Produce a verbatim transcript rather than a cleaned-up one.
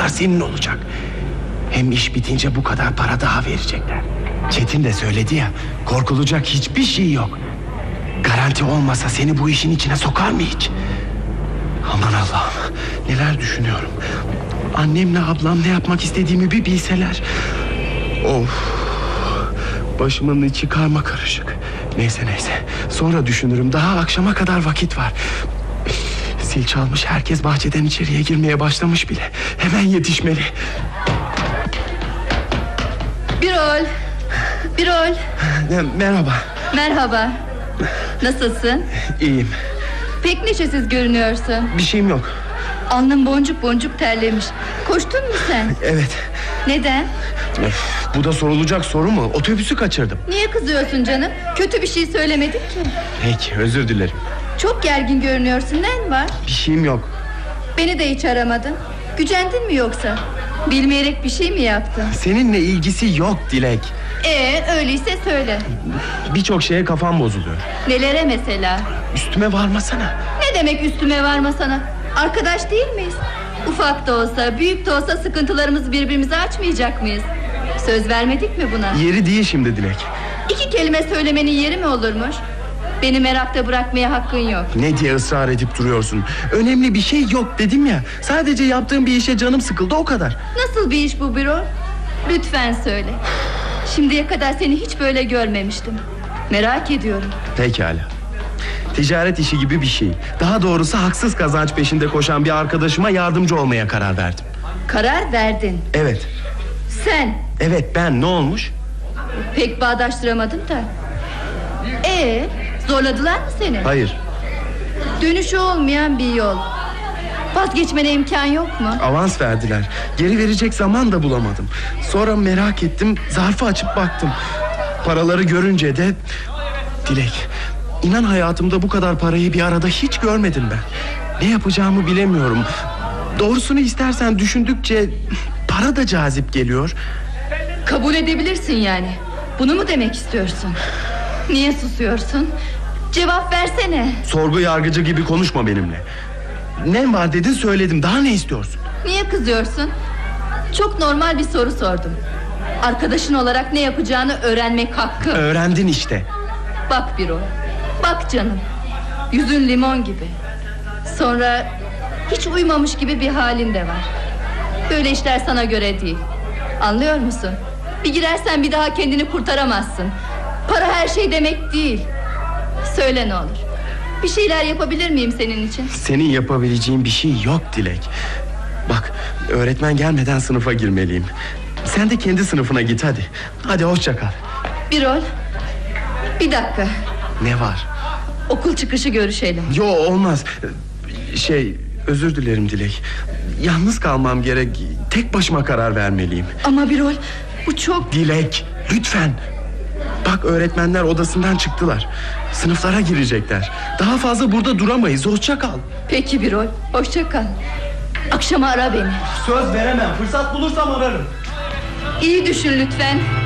paralar senin olacak. Hem iş bitince bu kadar para daha verecekler. Çetin de söyledi ya, korkulacak hiçbir şey yok. Garanti olmasa seni bu işin içine sokar mı hiç? Aman Allah'ım, neler düşünüyorum. Annemle ablam ne yapmak istediğimi bir bilseler. Of, başımın içi karma karışık. Neyse neyse, sonra düşünürüm, daha akşama kadar vakit var. Zil çalmış, herkes bahçeden içeriye girmeye başlamış bile. Hemen yetişmeli. Birol, Birol. Merhaba. Merhaba. Nasılsın? İyiyim. Pek neşesiz görünüyorsun. Bir şeyim yok. Alnın boncuk boncuk terlemiş. Koştun mu sen? Evet. Neden? Öf, bu da sorulacak soru mu? Otobüsü kaçırdım. Niye kızıyorsun canım? Kötü bir şey söylemedik ki. Peki, özür dilerim. Çok gergin görünüyorsun, ne var? Bir şeyim yok. Beni de hiç aramadın. Gücendin mi yoksa? Bilmeyerek bir şey mi yaptın? Seninle ilgisi yok Dilek. Ee, öyleyse söyle. Birçok şeye kafam bozuluyor. Nelere mesela? Üstüme varmasana. Ne demek üstüme varmasana? Arkadaş değil miyiz? Ufak da olsa, büyük de olsa sıkıntılarımızı birbirimize açmayacak mıyız? Söz vermedik mi buna? Yeri değil şimdi Dilek. İki kelime söylemenin yeri mi olurmuş? Beni merakta bırakmaya hakkın yok. Ne diye ısrar edip duruyorsun? Önemli bir şey yok dedim ya. Sadece yaptığım bir işe canım sıkıldı, o kadar. Nasıl bir iş bu Birol? Lütfen söyle. Şimdiye kadar seni hiç böyle görmemiştim. Merak ediyorum. Pekala. Ticaret işi gibi bir şey. Daha doğrusu haksız kazanç peşinde koşan bir arkadaşıma yardımcı olmaya karar verdim. Karar verdin. Evet. Sen? Evet, ben. Ne olmuş? Pek bağdaştıramadım da. Ee, zorladılar mı seni? Hayır. Dönüşü olmayan bir yol. Vazgeçmene imkan yok mu? Avans verdiler. Geri verecek zaman da bulamadım. Sonra merak ettim, zarfı açıp baktım. Paraları görünce de... Dilek, inan hayatımda bu kadar parayı bir arada hiç görmedim ben. Ne yapacağımı bilemiyorum. Doğrusunu istersen düşündükçe para da cazip geliyor. Kabul edebilirsin yani. Bunu mu demek istiyorsun? Niye susuyorsun? Cevap versene. Sorgu yargıcı gibi konuşma benimle. Ne var dedin, söyledim. Daha ne istiyorsun? Niye kızıyorsun? Çok normal bir soru sordum. Arkadaşın olarak ne yapacağını öğrenmek hakkı. Öğrendin işte. Bak Birol, bak canım. Yüzün limon gibi. Sonra hiç uymamış gibi bir halin de var. Böyle işler sana göre değil. Anlıyor musun? Bir girersen bir daha kendini kurtaramazsın. Para her şey demek değil. Söyle ne olur. Bir şeyler yapabilir miyim senin için? Senin yapabileceğin bir şey yok Dilek. Bak, öğretmen gelmeden sınıfa girmeliyim. Sen de kendi sınıfına git hadi. Hadi hoşça kal. Birol, bir dakika. Ne var? Okul çıkışı görüşelim. Yo, olmaz. Şey, özür dilerim Dilek. Yalnız kalmam gerek. Tek başıma karar vermeliyim. Ama Birol, bu çok... Dilek, lütfen. Bak, öğretmenler odasından çıktılar. Sınıflara girecekler. Daha fazla burada duramayız, hoşça kal. Peki Birol, hoşça kal. Akşama ara beni. Söz veremem, fırsat bulursam ararım. İyi düşün lütfen.